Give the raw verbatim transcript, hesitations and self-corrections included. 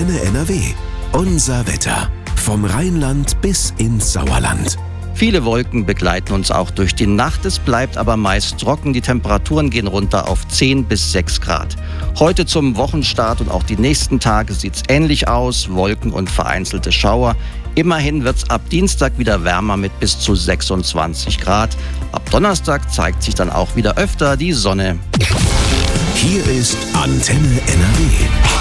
Antenne N R W. Unser Wetter. Vom Rheinland bis ins Sauerland. Viele Wolken begleiten uns auch durch die Nacht. Es bleibt aber meist trocken. Die Temperaturen gehen runter auf zehn bis sechs Grad. Heute zum Wochenstart und auch die nächsten Tage sieht es ähnlich aus. Wolken und vereinzelte Schauer. Immerhin wird es ab Dienstag wieder wärmer mit bis zu sechsundzwanzig Grad. Ab Donnerstag zeigt sich dann auch wieder öfter die Sonne. Hier ist Antenne N R W.